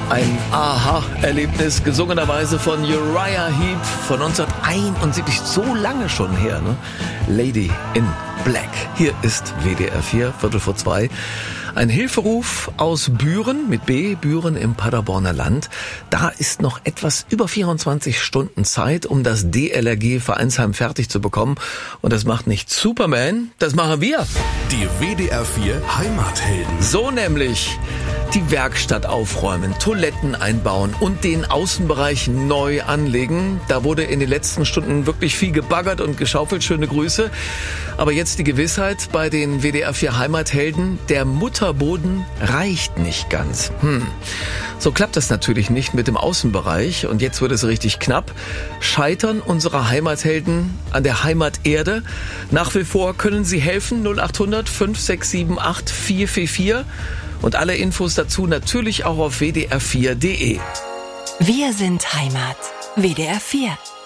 Ein Aha-Erlebnis, gesungenerweise von Uriah Heep von 1971, so lange schon her, ne? Lady in Black. Hier ist WDR 4, 2:15. Ein Hilferuf aus Büren mit B, Büren im Paderborner Land. Da ist noch etwas über 24 Stunden Zeit, um das DLRG Vereinsheim fertig zu bekommen. Und das macht nicht Superman, das machen wir. Die WDR 4 Heimathelden. So nämlich die Werkstatt aufräumen, Toiletten einbauen und den Außenbereich neu anlegen. Da wurde in den letzten Stunden wirklich viel gebaggert und geschaufelt. Schöne Grüße. Aber jetzt die Gewissheit bei den WDR 4 Heimathelden, der Mutterboden reicht nicht ganz. So klappt das natürlich nicht mit dem Außenbereich. Und jetzt wird es richtig knapp. Scheitern unsere Heimathelden an der Heimaterde? Nach wie vor können sie helfen. 0800 5678 444. Und alle Infos dazu natürlich auch auf wdr4.de. Wir sind Heimat. WDR 4.